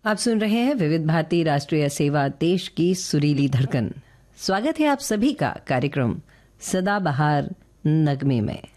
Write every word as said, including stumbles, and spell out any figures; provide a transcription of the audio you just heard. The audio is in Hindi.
आप सुन रहे हैं विविध भारती राष्ट्रीय सेवा, देश की सुरीली धड़कन। स्वागत है आप सभी का कार्यक्रम सदाबहार नगमे में।